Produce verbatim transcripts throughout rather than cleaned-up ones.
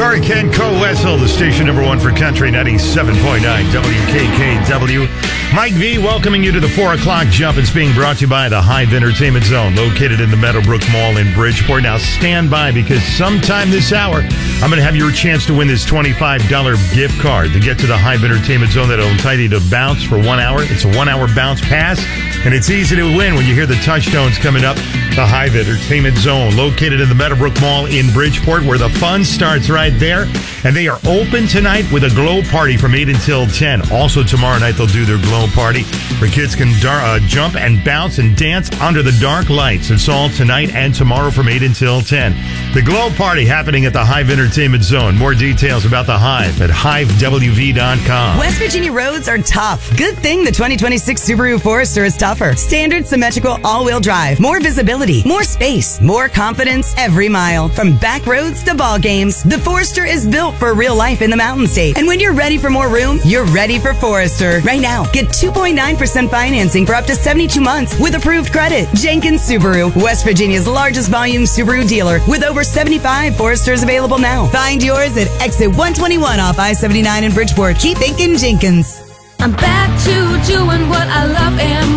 Corey Kent, Cole Wessel, the station number one for country, ninety-seven point nine W K K W. Mike V welcoming you to the four o'clock jump. It's being brought to you by the Hive Entertainment Zone, located in the Meadowbrook Mall in Bridgeport. Now stand by, because sometime this hour, I'm going to have your chance to win this twenty-five dollars gift card to get to the Hive Entertainment Zone that'll entitle you to bounce for one hour. It's a one-hour bounce pass, and it's easy to win when you hear the touchstones coming up. The Hive Entertainment Zone, located in the Meadowbrook Mall in Bridgeport, where the fun starts right there. And they are open tonight with a glow party from eight until ten. Also tomorrow night, they'll do their glow party where kids can dar- uh, jump and bounce and dance under the dark lights. It's all tonight and tomorrow from eight until ten. The glow party happening at the Hive Entertainment Zone. More details about the Hive at hive w v dot com. West Virginia roads are tough. Good thing the twenty twenty-six Subaru Forester is tougher. Standard symmetrical all-wheel drive. More visibility, more space, more confidence every mile. From back roads to ball games, the Forester is built for real life in the Mountain State. And when you're ready for more room, you're ready for Forester. Right now, get two point nine percent financing for up to seventy-two months with approved credit. Jenkins Subaru, West Virginia's largest volume Subaru dealer, with over seventy-five Foresters available now. Find yours at exit one twenty-one off I seventy-nine in Bridgeport. Keep thinking Jenkins. I'm back to doing what I love and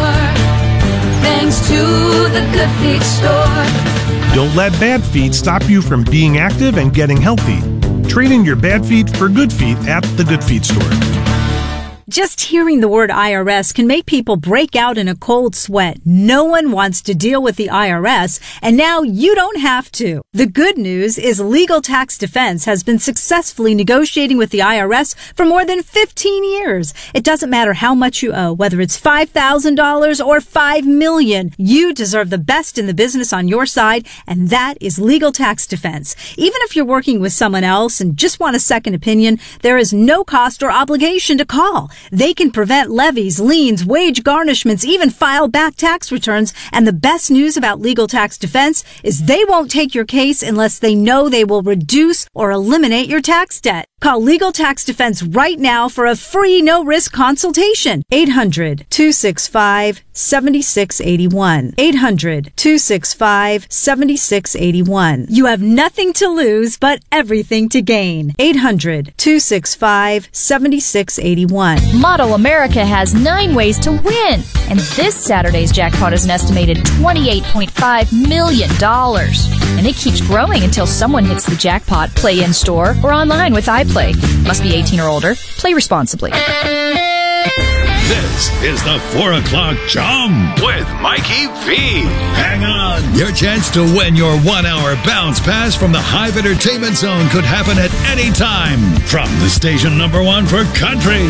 more, thanks to the Good Feet store. Don't let bad feet stop you from being active and getting healthy. Trade in your bad feet for good feet at the Good Feet store. Just hearing the word I R S can make people break out in a cold sweat. No one wants to deal with the I R S, and now you don't have to. The good news is Legal Tax Defense has been successfully negotiating with the I R S for more than fifteen years. It doesn't matter how much you owe, whether it's five thousand dollars or five million dollars. You deserve the best in the business on your side, and that is Legal Tax Defense. Even if you're working with someone else and just want a second opinion, there is no cost or obligation to call. They can prevent levies, liens, wage garnishments, even file back tax returns. And the best news about Legal Tax Defense is they won't take your case unless they know they will reduce or eliminate your tax debt. Call Legal Tax Defense right now for a free no-risk consultation. eight hundred, two six five, seven six eight one. eight hundred, two six five, seven six eight one. You have nothing to lose but everything to gain. eight hundred, two six five, seven six eight one. Model America has nine ways to win, and this Saturday's jackpot is an estimated twenty-eight point five million dollars. And it keeps growing until someone hits the jackpot. Play in store or online with iPlay. Must be eighteen or older. Play responsibly. This is the four o'clock Jump with Mikey V. Hang on. Your chance to win your one-hour bounce pass from the Hive Entertainment Zone could happen at any time. From the station number one for country,